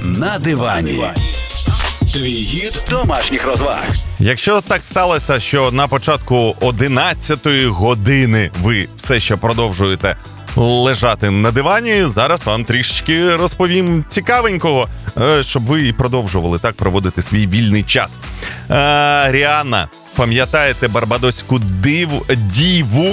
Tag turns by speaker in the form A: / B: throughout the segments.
A: На дивані. Твій гід домашніх розваг.
B: Якщо так сталося, що на початку 11-ї години ви все ще продовжуєте лежати на дивані, зараз вам трішечки розповім цікавенького, щоб ви продовжували так проводити свій вільний час. Ріанна, пам'ятаєте барбадоську діву?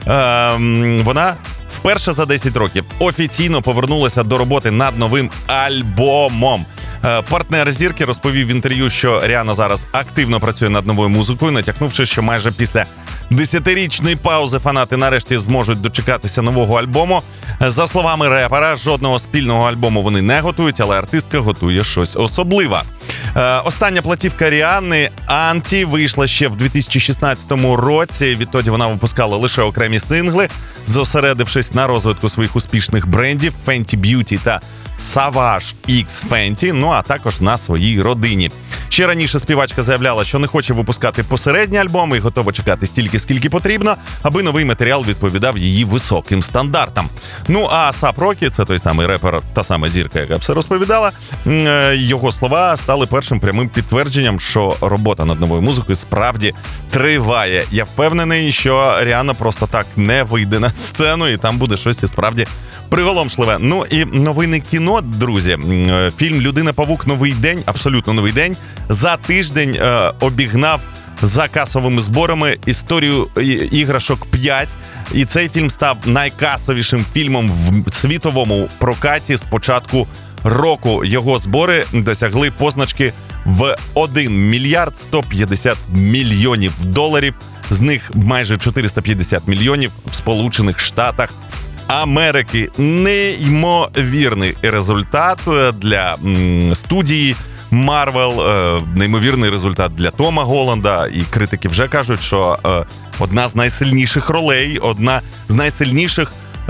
B: Вона вперше за 10 років офіційно повернулася до роботи над новим альбомом. Партнер зірки розповів в інтерв'ю, що Ріанна зараз активно працює над новою музикою, натякнувши, що майже після 10-річної паузи фанати нарешті зможуть дочекатися нового альбому. За словами репера, жодного спільного альбому вони не готують, але артистка готує щось особливе. Остання платівка Ріанни «Анті» вийшла ще в 2016 році. Відтоді вона випускала лише окремі сингли, зосередившись на розвитку своїх успішних брендів Fenty Beauty та Savage X Fenty, ну а також на своїй родині. Ще раніше співачка заявляла, що не хоче випускати посередні альбоми і готова чекати стільки, скільки потрібно, аби новий матеріал відповідав її високим стандартам. Ну а А$АП Рокі, це той самий репер, та сама зірка, яка все розповідала, його слова стали першим прямим підтвердженням, що робота над новою музикою справді триває. Я впевнений, що Ріанна просто так не вийде на сцену, і там буде щось і справді приголомшливе. Ну і новини кіно, друзі. Фільм «Людина-павук. Новий день», абсолютно новий день, за тиждень обігнав за касовими зборами історію іграшок 5. І цей фільм став найкасовішим фільмом в світовому прокаті з початку року. Його збори досягли позначки в 1 мільярд 150 мільйонів доларів. З них майже 450 мільйонів в Сполучених Штатах Америки. Неймовірний результат для студії Марвел, неймовірний результат для Тома Голланда. І критики вже кажуть, що одна з найсильніших ролей, одна з найсильніших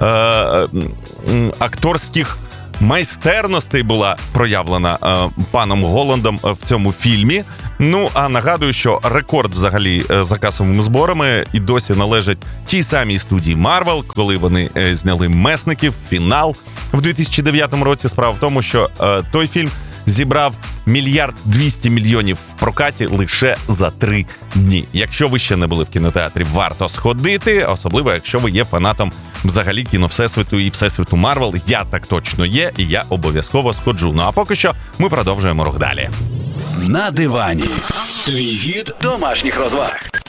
B: акторських майстерностей була проявлена паном Голландом в цьому фільмі. Ну, а нагадую, що рекорд взагалі за касовими зборами і досі належить тій самій студії Marvel, коли вони зняли «Месників», «Фінал» в 2009 році. Справа в тому, що той фільм зібрав 1 мільярд 200 мільйонів в прокаті лише за 3 дні. Якщо ви ще не були в кінотеатрі, варто сходити, особливо якщо ви є фанатом взагалі кіно Всесвіту і Всесвіту Марвел. Я так точно є, і я обов'язково сходжу. Ну а поки що ми продовжуємо рух далі.
A: На дивані. Твій гід домашніх розваг.